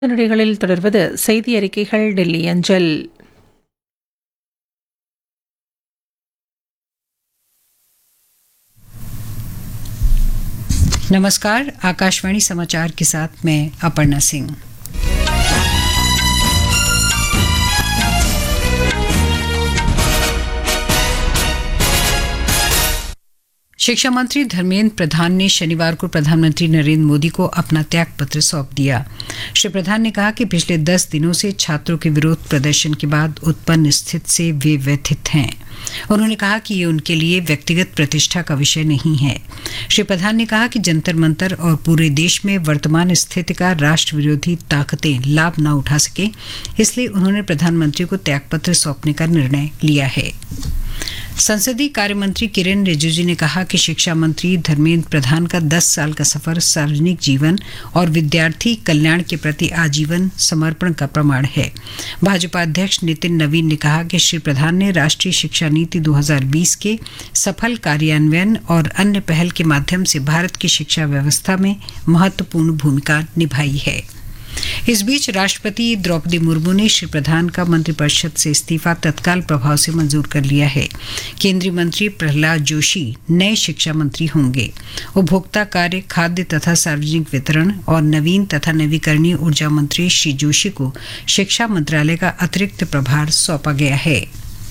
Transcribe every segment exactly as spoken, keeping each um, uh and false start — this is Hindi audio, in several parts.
நொடிகளில் தொடர்வது செய்தி அறிக்கைகள் டெல்லி அஞ்சல். नमस्कार, आकाशवाणी समाचार के साथ मैं अपर्णा सिंह। शिक्षा मंत्री धर्मेंद्र प्रधान ने शनिवार को प्रधानमंत्री नरेंद्र मोदी को अपना त्याग पत्र सौंप दिया। श्री प्रधान ने कहा कि पिछले दस दिनों से छात्रों के विरोध प्रदर्शन के बाद उत्पन्न स्थिति से वे व्यथित हैं। उन्होंने कहा कि ये उनके लिए व्यक्तिगत प्रतिष्ठा का विषय नहीं है। श्री प्रधान ने कहा कि जंतर मंतर और पूरे देश में वर्तमान स्थिति का राष्ट्र विरोधी ताकतें लाभ न उठा सके, इसलिए उन्होंने प्रधानमंत्री को त्यागपत्र सौंपने का निर्णय लिया है। संसदीय कार्य मंत्री किरेन रिजिजू ने कहा कि शिक्षा मंत्री धर्मेंद्र प्रधान का दस साल का सफर सार्वजनिक जीवन और विद्यार्थी कल्याण के प्रति आजीवन समर्पण का प्रमाण है। भाजपा अध्यक्ष नितिन नवीन ने कहा कि श्री प्रधान ने राष्ट्रीय शिक्षा नीति दो हज़ार बीस के सफल कार्यान्वयन और अन्य पहल के माध्यम से भारत की शिक्षा व्यवस्था में महत्वपूर्ण भूमिका निभाई है। इस बीच राष्ट्रपति द्रौपदी मुर्मू ने श्री प्रधान का मंत्रिपरिषद से इस्तीफा तत्काल प्रभाव से मंजूर कर लिया है। केंद्रीय मंत्री प्रहलाद जोशी नए शिक्षा मंत्री होंगे। उपभोक्ता कार्य, खाद्य तथा सार्वजनिक वितरण और नवीन तथा नवीकरणीय ऊर्जा मंत्री श्री जोशी को शिक्षा मंत्रालय का अतिरिक्त प्रभार सौंपा गया है।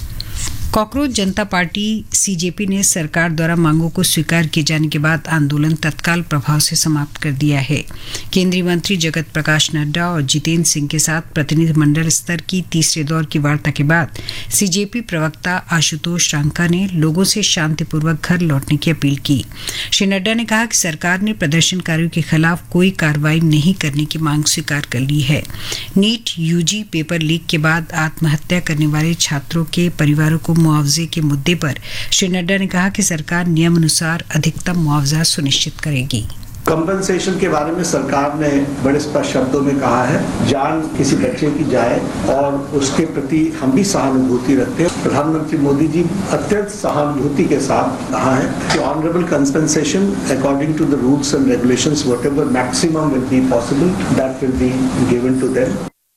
कॉकरोच जनता पार्टी सीजेपी ने सरकार द्वारा मांगों को स्वीकार किए जाने के बाद आंदोलन तत्काल प्रभाव से समाप्त कर दिया है। केंद्रीय मंत्री जगत प्रकाश नड्डा और जितेंद्र सिंह के साथ प्रतिनिधिमंडल स्तर की तीसरे दौर की वार्ता के बाद सीजेपी प्रवक्ता आशुतोष रांका ने लोगों से शांतिपूर्वक घर लौटने की अपील की। श्री नड्डा ने कहा कि सरकार ने प्रदर्शनकारियों के खिलाफ कोई कार्रवाई नहीं करने की मांग स्वीकार कर ली है। नीट यूजी पेपर लीक के बाद आत्महत्या करने वाले छात्रों के परिवारों को मुआवजे के मुद्दे पर श्री नड्डा ने कहा कि सरकार नियम अनुसार अधिकतम मुआवजा सुनिश्चित करेगी। कंपनसेशन के बारे में सरकार ने बड़े स्पष्ट शब्दों में कहा है, जान किसी बच्चे की जाए और उसके प्रति हम भी सहानुभूति रखते हैं। प्रधानमंत्री मोदी जी अत्यंत सहानुभूति के साथ कहा है कि honourable compensation according to the rules and regulations whatever maximum will be possible that will be given to them.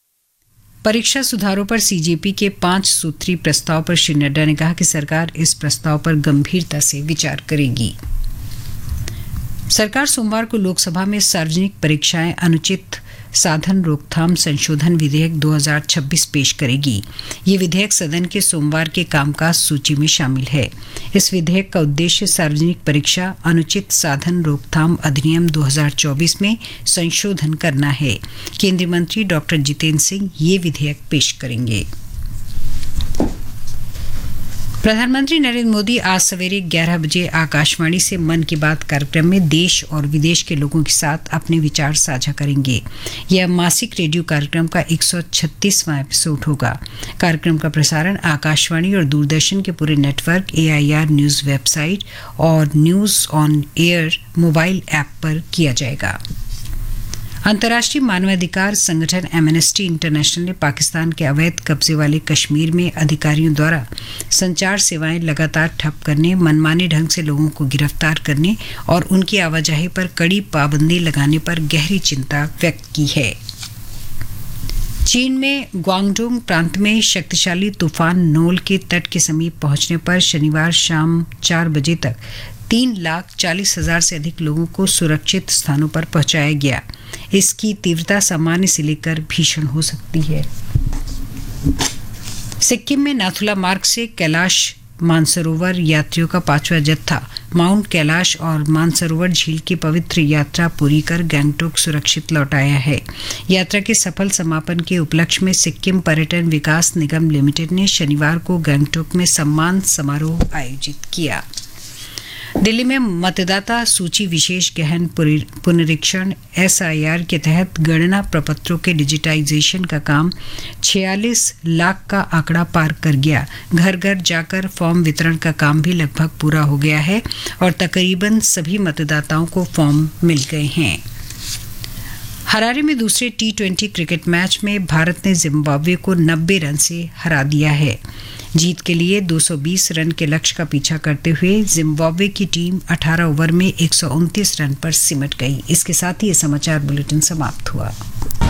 परीक्षा सुधारों पर सीजेपी के पांच सूत्री प्रस्ताव पर श्री नड्डा ने कहा कि सरकार इस प्रस्ताव पर गंभीरता से विचार करेगी। सरकार सोमवार को लोकसभा में सार्वजनिक परीक्षाएं अनुचित साधन रोकथाम संशोधन विधेयक दो हज़ार छब्बीस पेश करेगी। ये विधेयक सदन के सोमवार के कामकाज सूची में शामिल है। इस विधेयक का उद्देश्य सार्वजनिक परीक्षा अनुचित साधन रोकथाम अधिनियम दो हज़ार चौबीस में संशोधन करना है। केंद्रीय मंत्री डॉक्टर जितेंद्र सिंह ये विधेयक पेश करेंगे। प्रधानमंत्री नरेंद्र मोदी आज सवेरे ग्यारह बजे आकाशवाणी से मन की बात कार्यक्रम में देश और विदेश के लोगों के साथ अपने विचार साझा करेंगे। यह मासिक रेडियो कार्यक्रम का एक सौ छत्तीसवां एपिसोड होगा। कार्यक्रम का प्रसारण आकाशवाणी और दूरदर्शन के पूरे network, A I R news website और news on air mobile app पर किया जाएगा। अंतर्राष्ट्रीय मानवाधिकार संगठन एमनेस्टी इंटरनेशनल ने पाकिस्तान के अवैध कब्जे वाले कश्मीर में अधिकारियों द्वारा संचार सेवाएं लगातार ठप करने, मनमाने ढंग से लोगों को गिरफ्तार करने और उनकी आवाजाही पर कड़ी पाबंदी लगाने पर गहरी चिंता व्यक्त की है। चीन में ग्वांगडोंग प्रांत में शक्तिशाली तूफान नोल के तट के समीप पहुंचने पर शनिवार शाम चार बजे तक तीन लाख चालीस हजार से अधिक लोगों को सुरक्षित स्थानों पर पहुंचाया गया। इसकी तीव्रता सामान्य से लेकर भीषण हो सकती है। सिक्किम में नाथुला मार्ग से कैलाश मानसरोवर यात्रियों का पांचवा जत्था माउंट कैलाश और मानसरोवर झील की पवित्र यात्रा पूरी कर गैंगटोक सुरक्षित लौट आया है। यात्रा के सफल समापन के उपलक्ष्य में सिक्किम पर्यटन विकास निगम लिमिटेड ने शनिवार को गैंगटोक में सम्मान समारोह आयोजित किया। दिल्ली में मतदाता सूची विशेष गहन पुनरीक्षण एस आई आर के तहत गणना प्रपत्रों के डिजिटाइजेशन का काम छियालीस लाख का आंकड़ा पार कर गया। घर घर जाकर फॉर्म वितरण का काम भी लगभग पूरा हो गया है और तकरीबन सभी मतदाताओं को फॉर्म मिल गए हैं। हरारे में दूसरे टी ट्वेंटी क्रिकेट मैच में भारत ने जिम्बाब्वे को नब्बे रन से हरा दिया है। जीत के लिए दो सौ बीस रन के लक्ष्य का पीछा करते हुए जिम्बाब्वे की टीम अठारह ओवर में एक सौ उनतीस रन पर सिमट गई। इसके साथ ही ये समाचार बुलेटिन समाप्त हुआ।